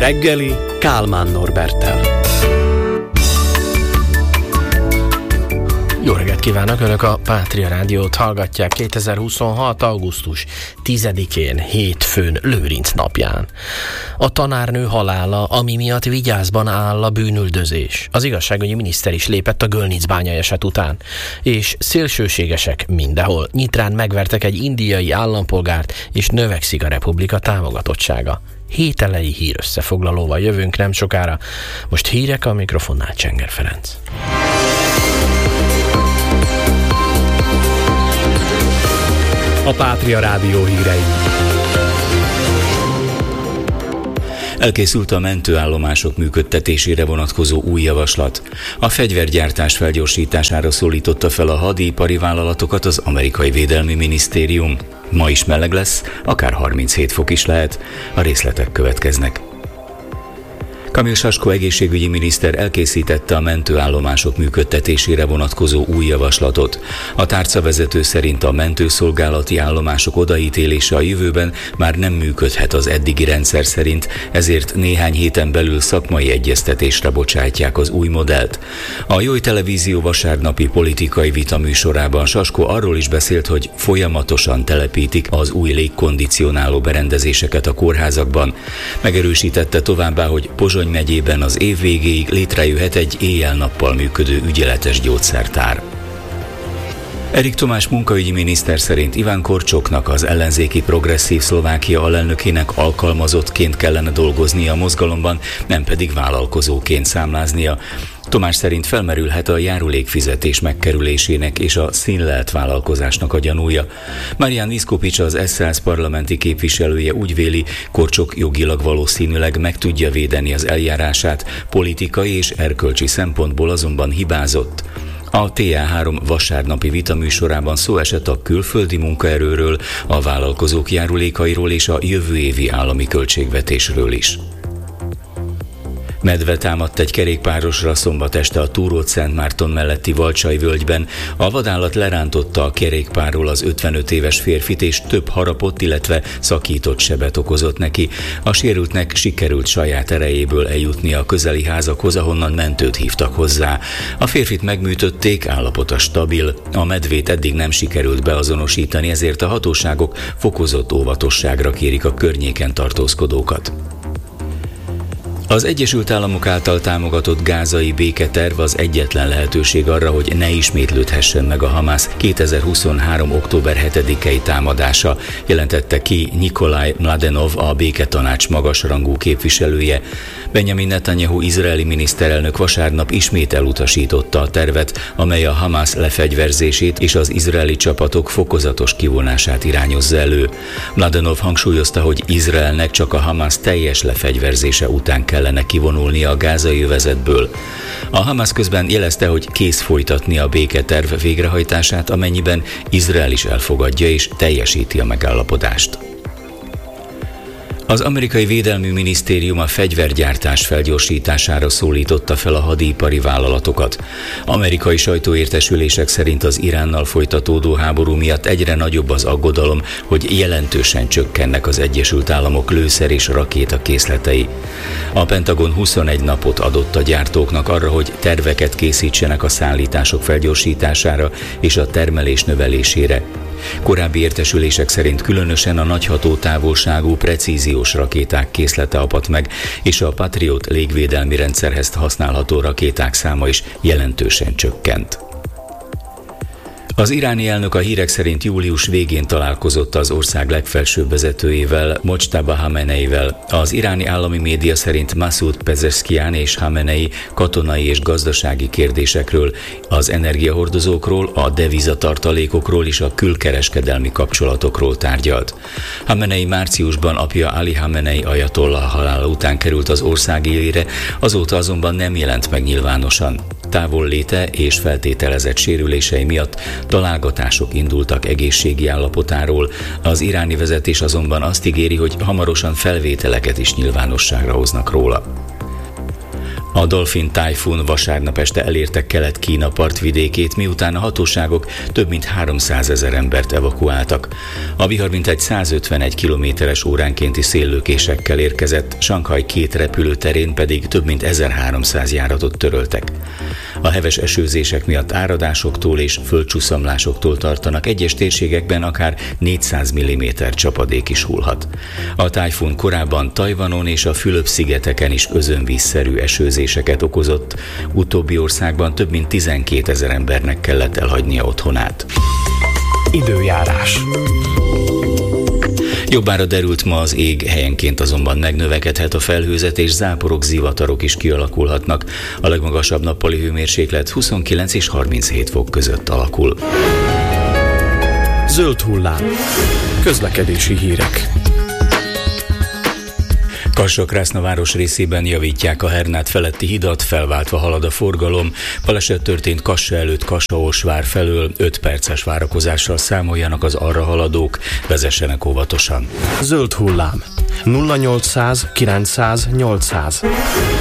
reggeli Kálmán Norberttel. Jó reggelt kívánok! Önök a Pátria Rádiót hallgatják 2026. augusztus 10-én, hétfőn, Lőrinc napján. A tanárnő halála, ami miatt vigyázban áll a bűnüldözés. Az igazságügyi miniszter is lépett a Gölnicbányai eset után. És szélsőségesek mindenhol. Nyitrán megvertek egy indiai állampolgárt, és növekszik a republika támogatottsága. Hételei hír összefoglalóval jövünk nem sokára. Most hírek, a mikrofonnál Csenger Ferenc. A Pátria Rádió hírei. Elkészült a mentőállomások működtetésére vonatkozó új javaslat. A fegyvergyártás felgyorsítására szólította fel a hadipari vállalatokat az amerikai védelmi minisztérium. Ma is meleg lesz, akár 37 fok is lehet. A részletek következnek. Kamil Sasko egészségügyi miniszter elkészítette a mentőállomások működtetésére vonatkozó új javaslatot. A tárcavezető szerint a mentőszolgálati állomások odaítélése a jövőben már nem működhet az eddigi rendszer szerint, ezért néhány héten belül szakmai egyeztetésre bocsátják az új modellt. A Joy Televízió vasárnapi politikai vita műsorában Sasko arról is beszélt, hogy folyamatosan telepítik az új légkondicionáló berendezéseket a kórházakban. Megerősítette továbbá, hogy Pozsony megyében az év végéig létrejöhet egy éjjel-nappal működő ügyeletes gyógyszertár. Erik Tomás munkaügyi miniszter szerint Iván Korcsoknak, az ellenzéki Progresszív Szlovákia alelnökének alkalmazottként kellene dolgoznia a mozgalomban, nem pedig vállalkozóként számláznia. Tomás szerint felmerülhet a járulékfizetés megkerülésének és a színlelt vállalkozásnak a gyanúja. Marián Viszkopics, az SZSZ parlamenti képviselője úgy véli, Korcsok jogilag valószínűleg meg tudja védeni az eljárását, politikai és erkölcsi szempontból azonban hibázott. A TA3 vasárnapi vita műsorában szó esett a külföldi munkaerőről, a vállalkozók járulékairól és a jövő évi állami költségvetésről is. Medve támadt egy kerékpárosra szombat este a Túrót-Szentmárton melletti Valcsai völgyben. A vadállat lerántotta a kerékpárról az 55 éves férfit, és több harapott, illetve szakított sebet okozott neki. A sérültnek sikerült saját erejéből eljutni a közeli házakhoz, ahonnan mentőt hívtak hozzá. A férfit megműtötték, állapota stabil. A medvét eddig nem sikerült beazonosítani, ezért a hatóságok fokozott óvatosságra kérik a környéken tartózkodókat. Az Egyesült Államok által támogatott gázai béketerv az egyetlen lehetőség arra, hogy ne ismétlődhessen meg a Hamász 2023. október 7-i támadása, jelentette ki Nikolaj Mladenov, a béketanács magasrangú képviselője. Benjamin Netanyahu izraeli miniszterelnök vasárnap ismét elutasította a tervet, amely a Hamász lefegyverzését és az izraeli csapatok fokozatos kivonását irányozza elő. Mladenov hangsúlyozta, hogy Izraelnek csak a Hamász teljes lefegyverzése után kellene kivonulnia a gázai övezetből. A Hamász közben jelezte, hogy kész folytatni a béketerv végrehajtását, amennyiben Izrael is elfogadja és teljesíti a megállapodást. Az amerikai védelmi minisztérium a fegyvergyártás felgyorsítására szólította fel a hadipari vállalatokat. Amerikai sajtóértesülések szerint az Iránnal folytatódó háború miatt egyre nagyobb az aggodalom, hogy jelentősen csökkennek az Egyesült Államok lőszer és rakéta készletei. A Pentagon 21 napot adott a gyártóknak arra, hogy terveket készítsenek a szállítások felgyorsítására és a termelés növelésére. Korábbi értesülések szerint különösen a nagy hatótávolságú precíziós rakéták készlete apadt meg, és a Patriot légvédelmi rendszerhez használható rakéták száma is jelentősen csökkent. Az iráni elnök a hírek szerint július végén találkozott az ország legfelsőbb vezetőjével, Mojtaba Hameneivel. Az iráni állami média szerint Masoud Pezeshkian és Hamenei katonai és gazdasági kérdésekről, az energiahordozókról, a devizatartalékokról és a külkereskedelmi kapcsolatokról tárgyalt. Hamenei márciusban apja Ali Hamenei ajatollah halála után került az ország élére, azóta azonban nem jelent meg nyilvánosan. Távolléte és feltételezett sérülései miatt találgatások indultak egészségi állapotáról, az iráni vezetés azonban azt ígéri, hogy hamarosan felvételeket is nyilvánosságra hoznak róla. A Dolphin tájfun vasárnap este elérte Kelet-Kína partvidékét, miután a hatóságok több mint 300 000 embert evakuáltak. A vihar mintegy 151 km/h óránkénti széllökésekkel érkezett, Sanghaj 2 repülőterén pedig több mint 1300 járatot töröltek. A heves esőzések miatt áradásoktól és földcsúszamlásoktól tartanak, egyes térségekben akár 400 mm csapadék is hullhat. A tájfun korábban Tajvanon és a Fülöp-szigeteken is özönvízszerű esőzéseket okozott, utóbbi országban több mint 12 000 embernek kellett elhagynia otthonát. Időjárás. Jobbára derült ma az ég, helyenként azonban megnövekedhet a felhőzet, és záporok, zivatarok is kialakulhatnak. A legmagasabb nappali hőmérséklet 29 és 37 fok között alakul. Zöld hullám. Közlekedési hírek. Kassa-Krászna városrészében javítják a Hernát feletti hidat, felváltva halad a forgalom. Baleset történt Kassa előtt Kassa-Osvár felől, 5 perces várakozással számoljanak az arra haladók, vezessenek óvatosan. Zöld hullám. 0800 900 800.